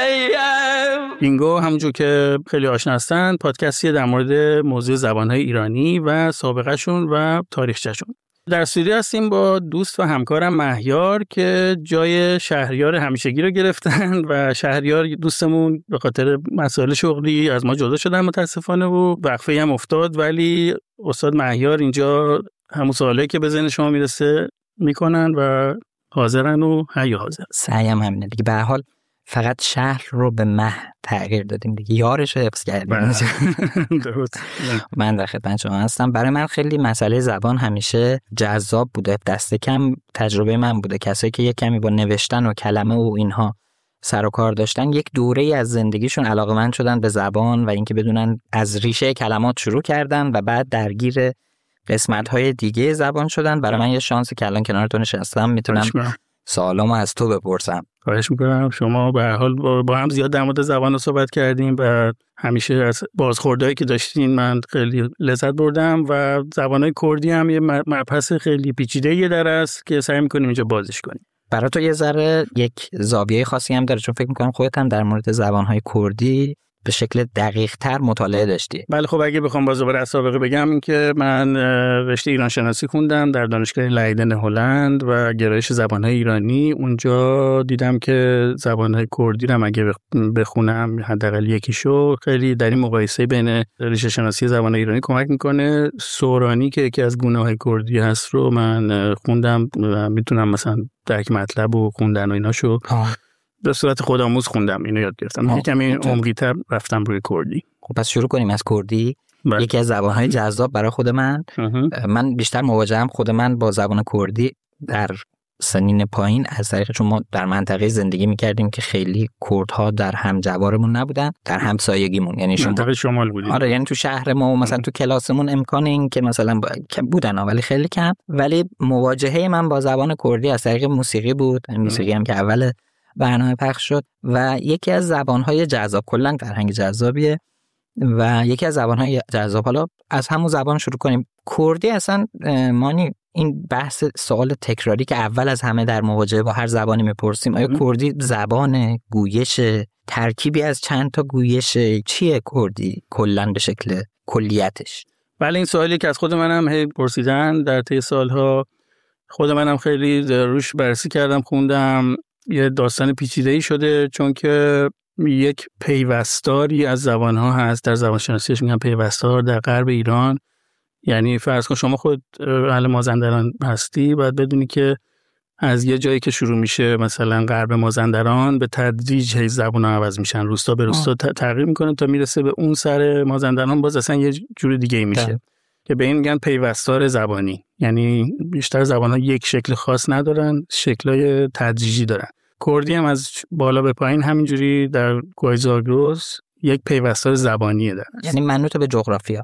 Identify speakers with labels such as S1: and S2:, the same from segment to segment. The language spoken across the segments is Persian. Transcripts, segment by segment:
S1: بینگو همونجور که خیلی آشنا هستن پادکستی در مورد موضوع زبانهای ایرانی و سابقه شون و تاریخچه‌شون. در استودیو هستیم با دوست و همکارم مهیار که جای شهریار همیشگی رو گرفتن و شهریار دوستمون به خاطر مسائل شغلی از ما جدا شدن متاسفانه و وقفه هم افتاد، ولی استاد مهیار اینجا همون سوالی که به ذهن شما میرسه میکنن و حاضرن و حی حاضر.
S2: سعیم همینه دیگه، به هر حال فقط شهر رو به مه تغییر دادیم دیگه، یارش رو حفظ کردیم.
S1: درست.
S2: من در خدمت شما هستم. برای من خیلی مسئله زبان همیشه جذاب بوده، دست کم تجربه من بوده. کسایی که یک کمی با نوشتن و کلمه و اینها سر و کار داشتن یک دوره‌ای از زندگیشون علاقه‌مند شدن به زبان و اینکه بدونن از ریشه کلمات شروع کردن و بعد درگیر قسمت‌های دیگه زبان شدن. برای من یه شانسی که الان کنارتون نشستم میتونم سوالامو از تو بپرسم.
S1: خواهش میکنم. شما به هر حال با هم زیاد در مورد زبان صحبت کردیم و همیشه از بازخوردهایی که داشتین من خیلی لذت بردم و زبانهای کردی هم یه مبحث خیلی پیچیده‌ای در است که سعی میکنیم اینجا بازش کنیم.
S2: برای تو یه ذره یک زاویه خاصی هم داره، چون فکر میکنم خودت هم در مورد زبانهای کردی به شکل دقیق تر مطالعه داشتی.
S1: بله خب اگه بخوام باز دوباره از سابقه بگم این که من رشته ایران شناسی خوندم در دانشگاه لایدن هلند و گرایش زبانهای ایرانی. اونجا دیدم که زبانهای کردی رو اگه بخونم حداقل یکیشو خیلی در این مقایسه بین ریشه شناسی زبانهای ایرانی کمک میکنه. سورانی که یکی از گونه‌های کردی هست رو من خوندم و میتونم مثلا درک مطلب و خوندن و ایناشو به صورت خودآموز خوندم، اینو یاد گرفتم. یه کمی عمقی‌تر رفتم روی کردی.
S2: خب پس شروع کنیم از کردی. یکی از زبان‌های جذاب برای خود من بیشتر مواجهم خود من با زبان کردی در سنین پایین از طریق چون ما در منطقه زندگی می‌کردیم که خیلی کردها در همجوارمون نبودن، در همسایگیمون، یعنی
S1: منطقه شمال بودیم.
S2: آره یعنی تو شهر ما و مثلا تو کلاسمون امکان این که مثلا بودن ولی خیلی کم. ولی مواجهه من با زبان کردی از طریق موسیقی بود. موسیقی هم که اول برنامه پخش شد و یکی از زبان‌های جذاب، کلاً فرهنگ جذابیه و یکی از زبان‌های جذاب. حالا از همون زبان شروع کنیم. کردی اصلا مانی این بحث سوال تکراری که اول از همه در مواجهه با هر زبانی میپرسیم، آیا کردی زبان گویش ترکیبی از چند تا گویش؟ چیه کردی کلاً به شکل کلیتش؟
S1: بله این سوالی که از خود منم هی پرسیدن در طی سالها، خود منم خیلی روش بررسی کردم، خوندم. یه داستان پیچیده‌ای شده چون که یک پیوستاری از زبان‌ها هست. در زبان شناسیش میگن پیوستار در غرب ایران. یعنی فرض کن شما خود اهل مازندران هستی، باید بدونی که از یه جایی که شروع میشه مثلا غرب مازندران به تدریج هی زبان‌ها عوض میشن، روستا به روستا تغییر میکنه تا میرسه به اون سر مازندران باز اصلا یه جور دیگه میشه که به این میگن پیوستار زبانی. یعنی بیشتر زبان‌ها یک شکل خاص ندارن، شکل‌های تدریجی دارن. کردی هم از بالا به پایین همینجوری در گویزاگروس یک پیوستار زبانیه داره،
S2: یعنی منوط به جغرافیا.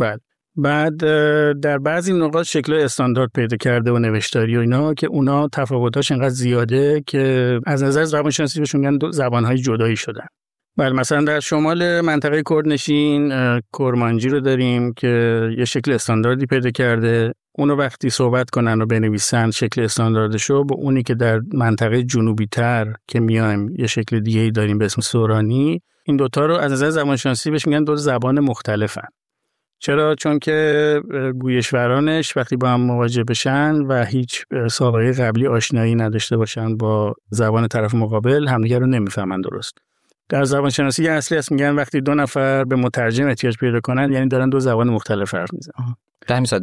S1: بعد در بعضی نقاط شکل‌های استاندارد پیدا کرده و نوشتاری و اینا که اونا تفاوتاش اینقدر زیاده که از نظر زبان شناسی بهشون میگن زبان‌های جدایی شدن. بله مثلا در شمال منطقه کردنشین کرمانجی رو داریم که یه شکل استانداردی پیدا کرده. اونو وقتی صحبت کنن و بنویسن شکل استانداردشو با اونی که در منطقه جنوبی تر که میایم یه شکل دیگه‌ای داریم به اسم سورانی، این دوتا رو از نظر زبانشناسی بهش میگن دو زبان مختلفن. چرا؟ چون که گویشورانش وقتی با هم مواجه بشن و هیچ سابقه قبلی آشنایی نداشته باشن با زبان طرف مقابل، همدیگه رو نمیفهمن درست. در زبان شناسی اصلی هست میگن وقتی دو نفر به مترجم احتیاج پیدا کنن یعنی دارن دو زبان مختلف حرف میزنن.
S2: در مثال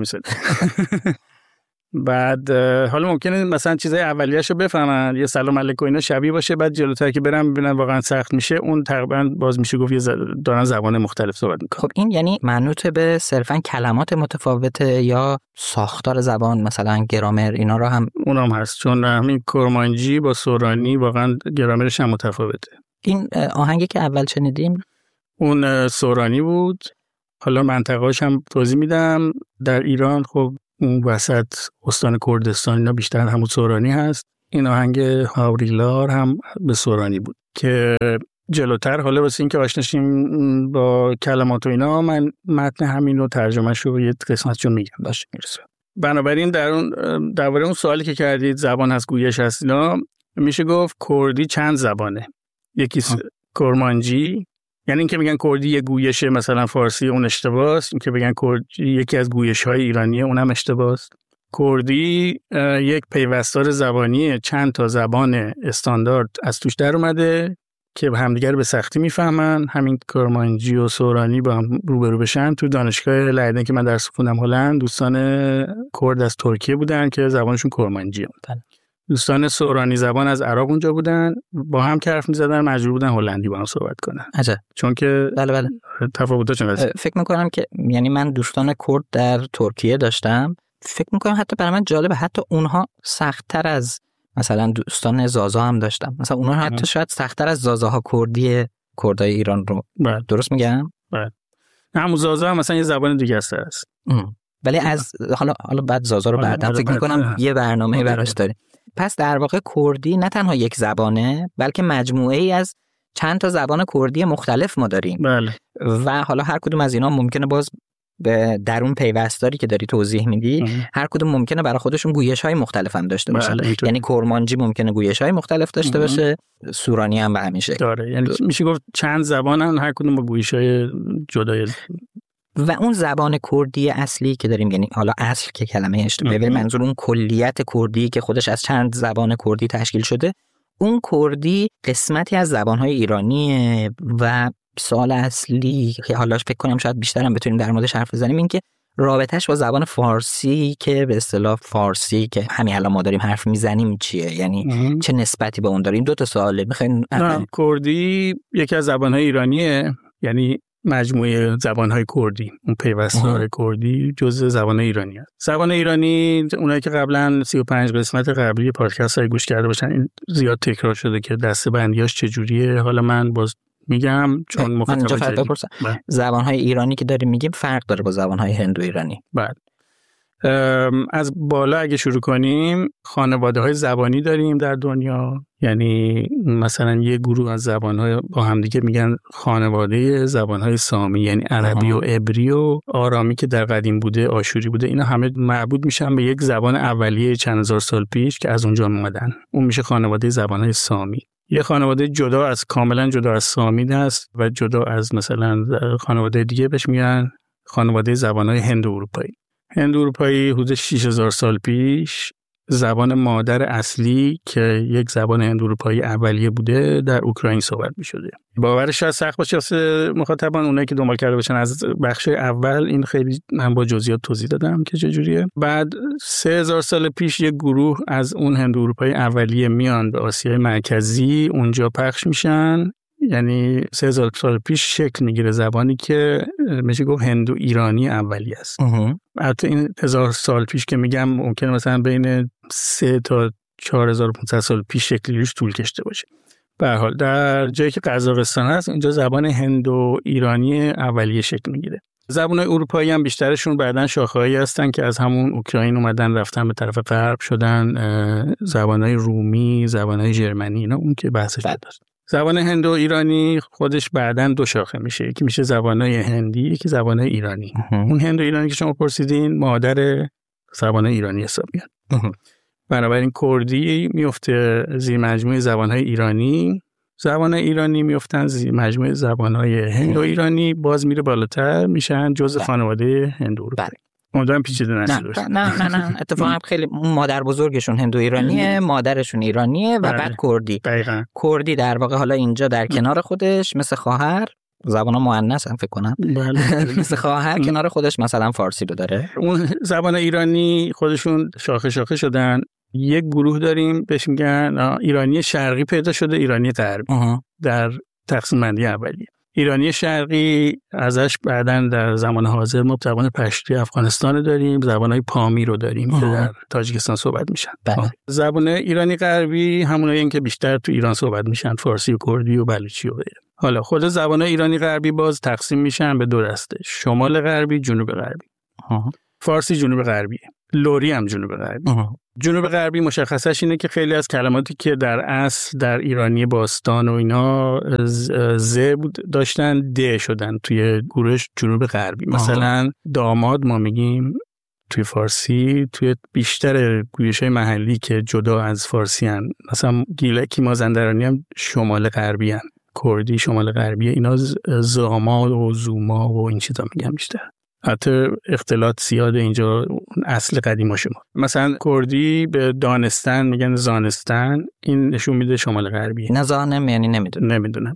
S1: بعد حالا ممکنه مثلا چیزای اولیه‌شو بفهمن، یه سلام علیکم اینا شبیه باشه، بعد جلوتر که برن ببینن واقعا سخت میشه، اون تقریبا باز میشه گفت دارن زبان مختلف صحبت میکنن.
S2: خب این یعنی منوط به صرفا کلمات متفاوته یا ساختار زبان، مثلا گرامر اینا رو هم؟
S1: اونام هست، چون همین کرمانجی با سورانی واقعا گرامرش هم متفاوته.
S2: این آهنگی که اول شنیدیم
S1: اون سورانی بود. حالا منطقه‌اش هم توضیح میدم. در ایران خب اون وسط استان کردستان اینا بیشتر همون سورانی هست. این آهنگ هاوریلار هم به سورانی بود که جلوتر حالا واسه این که آشناشیم با کلمات و اینا من متن همین رو ترجمه‌ش رو یه قسمتشو میگم باشه میرسه. بنابراین درباره اون سوالی که کردید زبان هست گویش هست اینا، میشه گفت کردی چند زبانه. یکی کرمانجی، یعنی این که میگن کردی یه گویشه مثلا فارسی اون اشتباهه، این که بگن کردی یکی از گویش‌های ایرانیه اونم اشتباهه. کردی یک پیوستار زبانی چند تا زبان استاندارد از توش در اومده که همدیگر به سختی میفهمن. همین کرمانجی و سورانی با هم روبرو بشن. تو دانشگاه لایدن که من درس خوندم هلند، دوستان کرد از ترکیه بودن که زبانشون کرمانجیه بودن. دوستان سورانی زبان از عراق اونجا بودن، با هم که حرف می‌زدن مجبور بودن هلندی با هم صحبت کنن.
S2: عجب.
S1: چون که
S2: بله
S1: تفاوت‌ها
S2: فکر می‌کنم که یعنی من دوستان کرد در ترکیه داشتم، فکر می‌کنم حتی برای من جالبه حتی اونها سخت‌تر از مثلا دوستان زازا هم داشتم. مثلا اونها حتی شاید سخت‌تر از زازاها کردای ایران رو. درست میگم؟
S1: بله. همون زازا هم مثلا یه زبان دیگه است.
S2: ولی از حالا بعد زازا رو بعدا فکر می‌کنم یه برنامه براش داریم. پس در واقع کردی نه تنها یک زبانه، بلکه مجموعه‌ای از چند تا زبان کردی مختلف ما داریم.
S1: بله.
S2: و حالا هر کدوم از اینا ممکنه باز در اون پیوستاری که داری توضیح میدی هر کدوم ممکنه برای خودشون گویش‌های مختلف هم داشته باشه. یعنی کرمانجی ممکنه گویش‌های مختلف داشته باشه، سورانی هم به همین شکل
S1: داره. یعنی میشه گفت چند زبانن، هر کدوم با گویش‌های جدای.
S2: و اون زبان کردی اصلی که داریم، یعنی حالا اصل که کلمه اشتباهه، ولی منظور اون کلیت کردی که خودش از چند زبان کردی تشکیل شده، اون کردی قسمتی از زبان‌های ایرانیه. و سوال اصلی که حالاش فکر کنم شاید بیشتر هم بتونیم در موردش حرف بزنیم این که رابطه‌اش با زبان فارسی که به اصطلاح فارسی که همین الان ما داریم حرف میزنیم چیه، یعنی چه نسبتی به اون داریم. دو تا سواله میخواین.
S1: کردی یکی از زبان‌های ایرانیه، یعنی مجموعه زبان‌های کردی، اون پیوستار کردی جزء زبان ایرانی است. زبان ایرانی اونایی که قبلا 35 قسمت قبلی پادکست‌های گوش کرده باشن، این زیاد تکرار شده که دسته‌بندیاش چجوریه. حالا من باز میگم چون
S2: متوجه زبان‌های ایرانی که داریم میگیم فرق داره با زبان‌های هندو ایرانی.
S1: بعد از بالا اگه شروع کنیم، خانواده‌های زبانی داریم در دنیا. یعنی مثلا یه گروه از زبان‌های با همدیگه میگن خانواده زبان‌های سامی، یعنی عربی و عبری و آرامی که در قدیم بوده، آشوری بوده. اینا همه مربوط میشن به یک زبان اولیه چند هزار سال پیش که از اونجا اومدن. اون میشه خانواده زبان‌های سامی. یه خانواده کاملا جدا از سامی هست و جدا از مثلا خانواده دیگه، بهش میگن خانواده زبان‌های هندو اروپایی. هندو اروپایی حدود 6000 سال پیش زبان مادر اصلی که یک زبان هندو اروپایی اولیه بوده در اوکراین صحبت می‌شده. باورش شاید سخت باشه واسه مخاطبان، اونایی که دنبال کرده باشن از بخش اول این خیلی من با جزئیات توضیح دادم که چجوریه. بعد 3000 سال پیش یک گروه از اون هندو اروپایی اولیه میان به آسیای مرکزی، اونجا پخش میشن. یعنی 3000 سال پیش شکل میگیره زبانی که میشه گفت هندو ایرانی اولیه است. البته این 1000 سال پیش که میگم ممکنه مثلا بین 3 تا 4500 سال پیش شکلیش طول کشیده باشه. به هر حال در جایی که قزاقستان هست اینجا زبان هندو ایرانی اولیه شکل میگیره. زبان‌های اروپایی هم بیشترشون بعدن شاخه‌هایی هستن که از همون اوکراین اومدن رفتن به طرف غرب شدن. زبان‌های رومی، زبان‌های ژرمنی، اینا اون که بحثش داشت. زبان هندو ایرانی خودش بعداً دو شاخه میشه، یکی میشه زبان‌های هندی، یکی زبان‌های ایرانی. اون هندو ایرانی که شما پرسیدین مادر زبان‌های ایرانی حساب میاد. بنابراین کردی میفته زیر مجموعه زبان‌های ایرانی، زبان‌های ایرانی میفتن زیر مجموعه زبان‌های هندو ایرانی، باز میره بالاتر میشن جزء خانواده هندو اروپایی. اونم پیچیده نشده.
S2: نه اتفاقا خیلی مادر بزرگشون هندو ایرانیه، مادرشون ایرانیه و بعد کردی.
S1: دقیقاً.
S2: کردی در واقع حالا اینجا در کنار خودش مثل خواهر، زبانا مؤنث هم فکر کنم، مثل خواهر کنار خودش مثلا فارسی رو داره.
S1: اون زبان ایرانی خودشون شاخه شاخه شدن. یک گروه داریم بهش میگن ایرانی شرقی پیدا شده، ایرانی غربی در تقسیم بندی اولیه. ایرانی شرقی ازش بعداً در زمان حاضر ما زبان پشتو افغانستان داریم، زبان‌های پامی رو داریم که در تاجیکستان صحبت میشن. زبان ایرانی غربی همونایی که بیشتر تو ایران صحبت میشن، فارسی و کردی و بلوچی و غیره. حالا خود زبان‌های ایرانی غربی باز تقسیم میشن به دو دسته، شمال غربی، جنوب غربی. فارسی جنوب غربیه، لری هم جنوب غربی. جنوب غربی مشخصش اینه که خیلی از کلماتی که در اصل در ایرانی باستان و اینا ز داشتن د شدن توی گروه جنوب غربی. مثلا داماد ما میگیم توی فارسی توی بیشتر گویش‌های محلی که جدا از فارسی هن. مثلا گیلکی مازندرانی هم شمال غربی هن. کردی شمال غربی، اینا زاما و زوما و این چیزا میگن بیشتر. حتی اختلاط زیاده اینجا اصل قدیما شما. مثلا کردی به دانستان میگن زانستان، این نشون میده شمال غربی.
S2: نه زانم یعنی نمیدونم.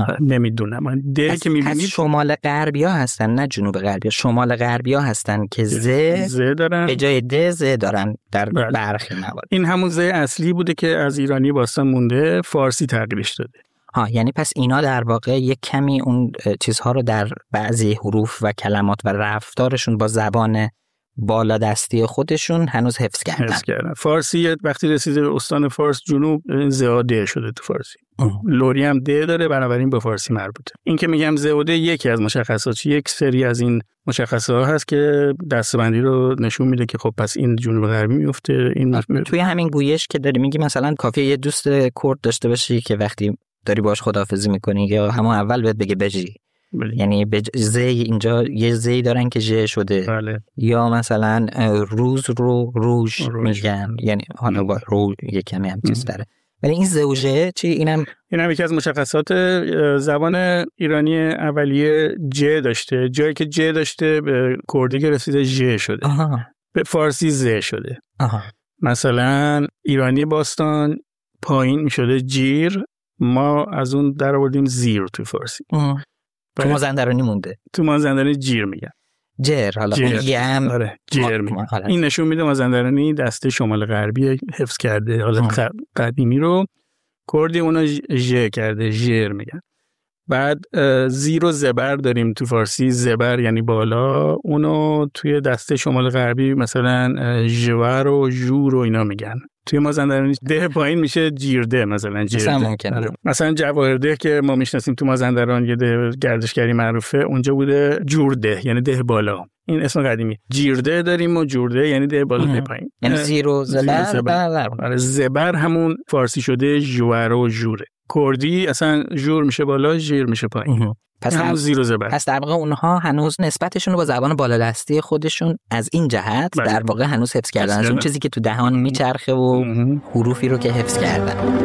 S1: ده که میبینید
S2: شمال غربیا هستن نه جنوب غربیا. شمال غربیا هستن که ز
S1: دارن
S2: به جای د ز دارن در برخی موارد.
S1: این همون ز اصلی بوده که از ایرانی باستان مونده، فارسی تغییرش داده.
S2: یعنی پس اینا در واقع یک کمی اون چیزها رو در بعضی حروف و کلمات و رفتارشون با زبان بالا دستی خودشون هنوز حفظ کردن.
S1: فارسی وقتی رسیده به استان فارس جنوب زاده شده تو فارسی. لوری هم ده داره، بنابراین به فارسی مربوطه. این که میگم زاده یکی از مشخصات، یک سری از این مشخصات هست که دسته‌بندی رو نشون میده که خب پس این جنوب غربی میفته. این
S2: توی همین گویش که داری میگی مثلا کافیه یه دوست کرد داشته باشی که وقتی داری باش خداحافظی میکنی یا همون اول بهت بگه بجی، یعنی زی اینجا یه زی دارن که ژ شده.
S1: بله.
S2: یا مثلا روز رو روش میگن، یعنی حالا با رو یه کمی هم چیز داره. ولی این زوجه چی؟ اینم
S1: یکی از مشخصات زبان ایرانی اولیه ج داشته. جایی که ج داشته به کردی رسیده ژ شده. به فارسی ز شده. مثلا ایرانی باستان پایین میشده جیر، ما از اون در آوردیم زیر تو فارسی.
S2: تو مازندرانی مونده.
S1: تو مازندرانی جیر میگن.
S2: جیر حالا میگم.
S1: آره جیر میگن. این نشون میده مازندرانی دسته شمال غربی حفظ کرده حالت قدیمی رو. کردی اونا ژ کرده، ژر میگن. بعد زیر و زبر داریم تو فارسی. زبر یعنی بالا، اونو توی دسته شمال غربی مثلا ژور و ژور و اینا میگن. توی مازندرانی ده پایین میشه جیرده، مثلا جیرده. مثلا جواهرده که ما میشناسیم تو مازندران یه ده گردشگری معروفه، اونجا بوده جورده یعنی ده بالا. این اسم قدیمی. جیرده داریم و جورده یعنی ده بالا ده پایین،
S2: یعنی زیر و زبر.
S1: زبر همون فارسی شده ژور و ژوره. کردی اصلا ژور میشه بالا، ژیر میشه پایین.
S2: پس
S1: هم زیر و زبر.
S2: پس در واقع اونها هنوز نسبتشون رو با زبان بالادستی خودشون از این جهت در واقع هنوز حفظ کردن، از اون چیزی که تو دهان میچرخه و حروفی رو که حفظ کردن.